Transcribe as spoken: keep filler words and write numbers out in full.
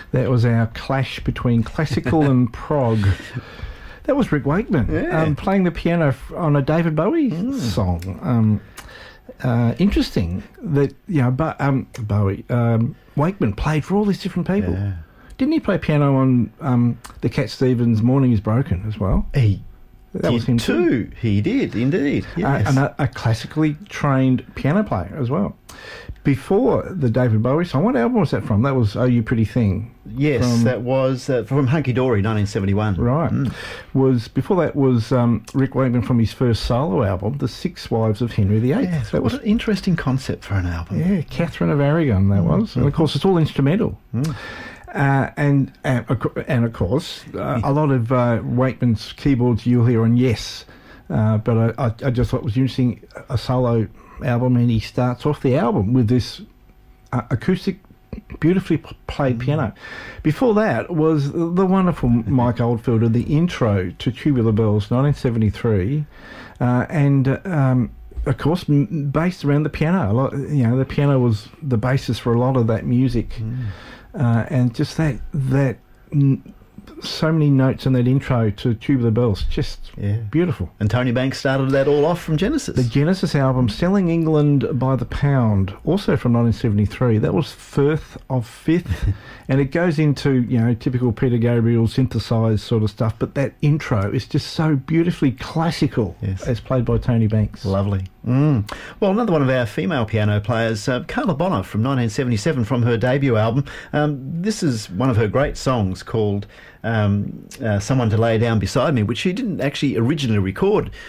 That was our clash between classical and prog. That was Rick Wakeman Yeah. um, playing the piano f- on a David Bowie Mm. song. Um, uh, interesting that, you know, Bo- um, Bowie, um, Wakeman played for all these different people. Yeah. Didn't he play piano on um, the Cat Stevens' Morning is Broken as well? He That did was him too. He did, indeed. Yes. Uh, and a, a classically trained piano player as well. Before the David Bowie song, what album was that from? That was Oh You Pretty Thing. yes, from- that was uh, from Hunky Dory, nineteen seventy-one. Right. Mm. Was before that was um, Rick Wakeman from his first solo album, The Six Wives of Henry the Eighth. Yes, that what was an interesting concept for an album. yeah, Catherine of Aragon. That was, and of course it's all instrumental. Mm. Uh, and, and of co- and of course uh, a lot of uh, Wakeman's keyboards you'll hear on Yes. Uh, but I, I, I just thought it was interesting, a solo album, and he starts off the album with this uh, acoustic, beautifully p- played Mm. piano. Before that was the wonderful Mike Oldfielder, the intro to Tubular Bells, nineteen seventy-three, uh, and uh, um, of course m- based around the piano. A lot, you know, the piano was the basis for a lot of that music, Mm. uh, and just that that. N- so many notes in that intro to Tubular Bells, just Yeah. beautiful. And Tony Banks started that all off from Genesis. The Genesis album, Selling England by the Pound, also from nineteen seventy-three. That was Firth of Fifth, and it goes into, you know, typical Peter Gabriel synthesised sort of stuff, but that intro is just so beautifully classical, Yes. as played by Tony Banks. Lovely. Mm. Well, another one of our female piano players, uh, Carla Bonner from nineteen seventy-seven, from her debut album. Um, this is one of her great songs called um, uh, Someone to Lay Down Beside Me, which she didn't actually originally record.